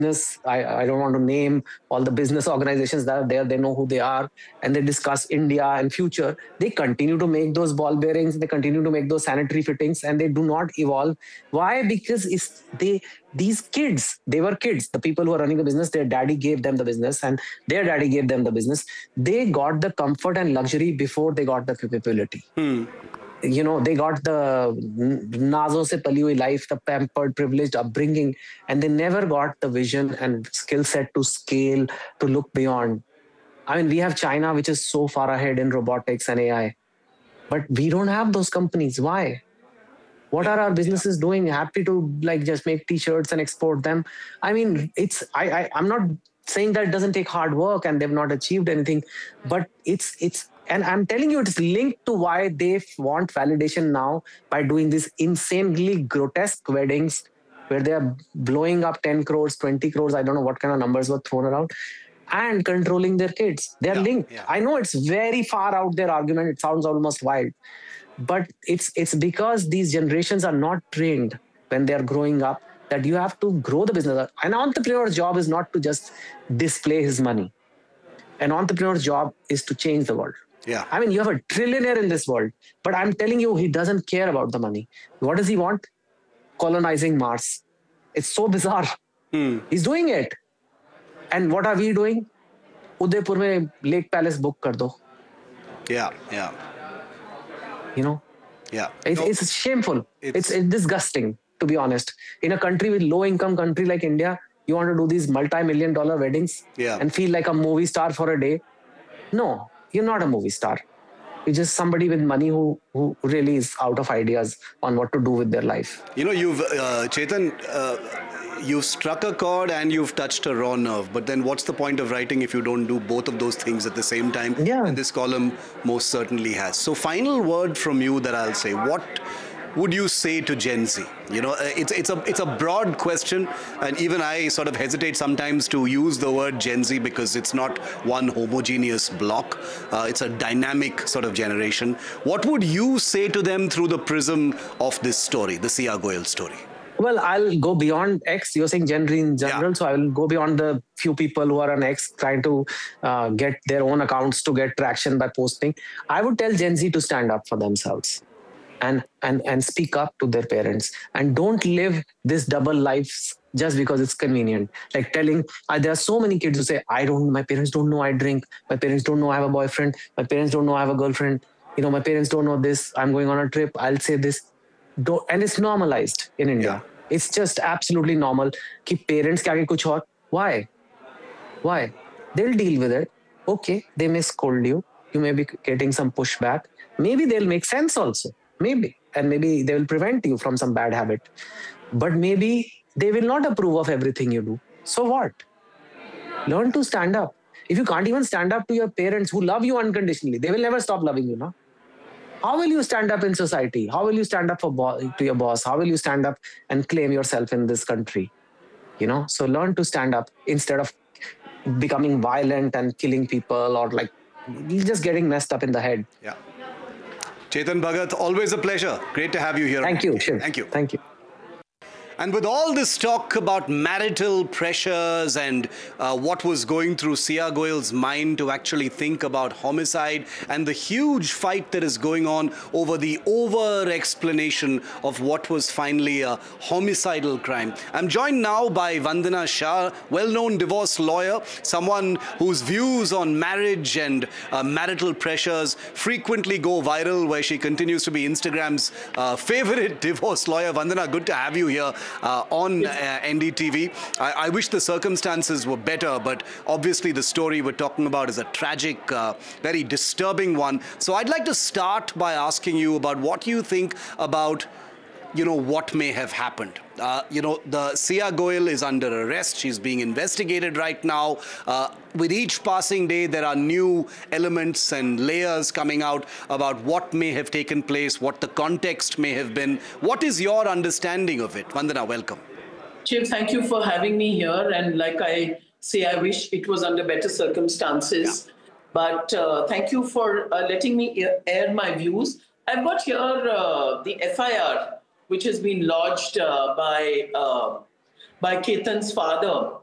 business. I don't want to name all the business organizations that are there. They know who they are, and they discuss India and future. They continue to make those ball bearings. They continue to make those sanitary fittings, and they do not evolve. Why? Because these kids, they were kids. The people who are running the business, their daddy gave them the business, and their daddy gave them the business. They got the comfort and luxury before they got the capability. They got the nazo se pali hui life, the pampered, privileged upbringing, and they never got the vision and skill set to scale, to look beyond. I mean, we have China, which is so far ahead in robotics and AI, but we don't have those companies. Why? What are our businesses doing? Happy to just make t-shirts and export them. I mean, I'm not saying that it doesn't take hard work and they've not achieved anything, but and I'm telling you, it's linked to why they want validation now by doing these insanely grotesque weddings where they are blowing up 10 crores, 20 crores. I don't know what kind of numbers were thrown around, and controlling their kids. They're linked. Yeah. I know it's very far out there argument. It sounds almost wild, but it's because these generations are not trained when they are growing up that you have to grow the business. An entrepreneur's job is not to just display his money. An entrepreneur's job is to change the world. Yeah. I mean, you have a trillionaire in this world, but I'm telling you, he doesn't care about the money. What does he want? Colonizing Mars. It's so bizarre. He's doing it. And what are we doing? Udaipur mein Lake Palace book kar do. Yeah. Yeah. It's shameful. It's disgusting, to be honest. In a country with low income country like India, you want to do these multi-million-dollar weddings and feel like a movie star for a day. No, you're not a movie star. You're just somebody with money who really is out of ideas on what to do with their life. You've, Chetan, you've struck a chord and you've touched a raw nerve. But then what's the point of writing if you don't do both of those things at the same time? Yeah. And this column most certainly has. So final word from you that I'll say. What would you say to Gen Z? It's a broad question, and even I sort of hesitate sometimes to use the word Gen Z because it's not one homogeneous block. It's a dynamic sort of generation. What would you say to them through the prism of this story, the Sia Goyal story? Well, I'll go beyond X. You're saying Gen Z in general, so I will go beyond the few people who are on X trying to get their own accounts to get traction by posting. I would tell Gen Z to stand up for themselves and speak up to their parents, and don't live this double lives just because it's convenient. Like telling, there are so many kids who say, my parents don't know I drink. My parents don't know I have a boyfriend. My parents don't know I have a girlfriend. My parents don't know this. I'm going on a trip. I'll say this. And it's normalized in India. Yeah. It's just absolutely normal. Ki parents ke aage kuch aur. Why? They'll deal with it. Okay, they may scold you. You may be getting some pushback. Maybe they'll make sense also. Maybe. And maybe they will prevent you from some bad habit. But maybe they will not approve of everything you do. So what? Learn to stand up. If you can't even stand up to your parents who love you unconditionally, they will never stop loving you, no? How will you stand up in society? How will you stand up to your boss? How will you stand up and claim yourself in this country? So learn to stand up instead of becoming violent and killing people or just getting messed up in the head. Yeah. Chetan Bhagat, always a pleasure. Great to have you here. Thank you, Shiv. Thank you. Thank you. And with all this talk about marital pressures and what was going through Sia Goyal's mind to actually think about homicide and the huge fight that is going on over the over-explanation of what was finally a homicidal crime, I'm joined now by Vandana Shah, well-known divorce lawyer, someone whose views on marriage and marital pressures frequently go viral, where she continues to be Instagram's favorite divorce lawyer. Vandana, good to have you here on NDTV. I wish the circumstances were better, but obviously the story we're talking about is a tragic, very disturbing one. So I'd like to start by asking you about what you think about what may have happened. The Sia Goyal is under arrest. She's being investigated right now. With each passing day, there are new elements and layers coming out about what may have taken place, what the context may have been. What is your understanding of it? Vandana, welcome. Shiv, thank you for having me here. And like I say, I wish it was under better circumstances. Yeah. But thank you for letting me air my views. I've got here the FIR, which has been lodged by Ketan's father.